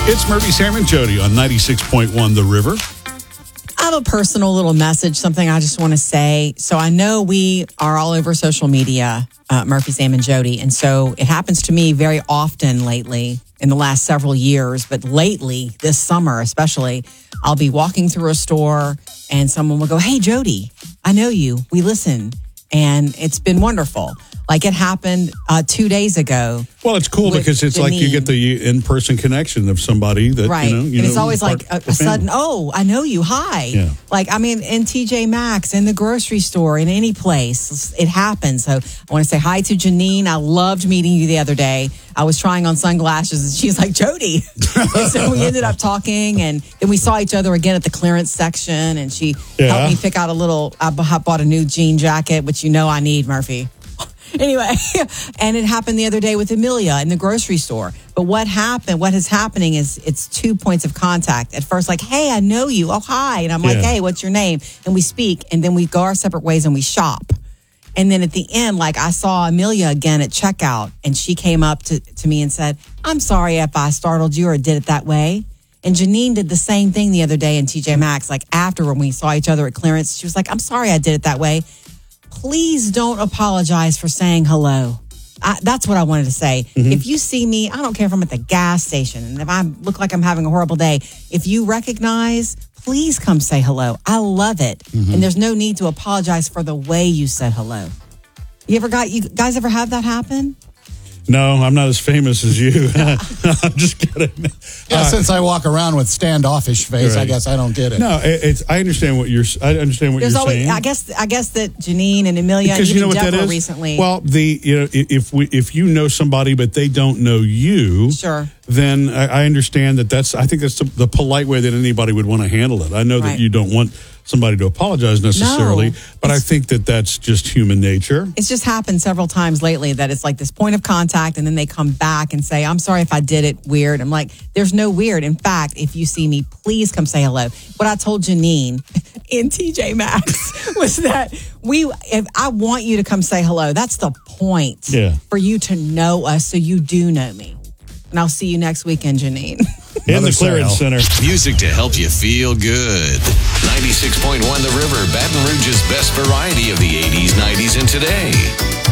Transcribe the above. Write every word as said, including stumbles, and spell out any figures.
It's Murphy, Sam, and Jody on ninety-six point one The River. I have a personal little message, something I just want to say. So I know we are all over social media, uh, Murphy, Sam, and Jody. And so it happens to me very often lately in the last several years. But lately, this summer especially, I'll be walking through a store and someone will go, "Hey, Jody, I know you. We listen." And it's been wonderful. Like it happened uh, two days ago. Well, it's cool because it's like you get the in-person connection of somebody that, right. you know. You and it's know, always like a, a sudden, oh, I know you. Hi. Yeah. Like, I mean, in T J Maxx, in the grocery store, in any place, it happens. So I want to say hi to Janine. I loved meeting you the other day. I was trying on sunglasses and she's like, "Jody." And so we ended up talking and then we saw each other again at the clearance section and she Yeah. helped me pick out a little, I bought a new jean jacket, which you know I need, Murphy. Anyway, and it happened the other day with Amelia in the grocery store. But what happened, what is happening is it's two points of contact. At first, like, "Hey, I know you. Oh, hi." And I'm like, Yeah. "Hey, what's your name?" And we speak, and then we go our separate ways and we shop. And then at the end, like I saw Amelia again at checkout and she came up to, to me and said, "I'm sorry if I startled you or did it that way." And Janine did the same thing the other day in T J Maxx. Like after when we saw each other at clearance, she was like, "I'm sorry I did it that way." Please don't apologize for saying hello. I, that's what I wanted to say. Mm-hmm. If you see me, I don't care if I'm at the gas station and if I look like I'm having a horrible day, if you recognize, please come say hello. I love it. Mm-hmm. And there's no need to apologize for the way you said hello. You ever got, you guys ever have that happen? No, I'm not as famous as you. I'm just kidding. Yeah, uh, since I walk around with standoffish face, right. I guess I don't get it. No, it, it's. I understand what you're. I understand what There's you're always, saying. I guess. I guess that Janine and Amelia because and you know what Deborah that is. recently. Well, the you know if we if you know somebody but they don't know you, sure. Then I, I understand that. That's. I think that's the, the polite way that anybody would want to handle it. I know Right. that you don't want somebody to apologize necessarily, No, but I think that that's just human nature. It's just happened several times lately that it's like this point of contact and then they come back and say, "I'm sorry if I did it weird." I'm like, there's no weird. In fact, if you see me, please come say hello. What I told Janine in T J Maxx was that we, if I want you to come say hello, that's the point Yeah. for you to know us so you do know me. And I'll see you next weekend, Janine. In the Clearance Center. Music to help you feel good. ninety-six point one The River, Baton Rouge's best variety of the eighties, nineties, and today.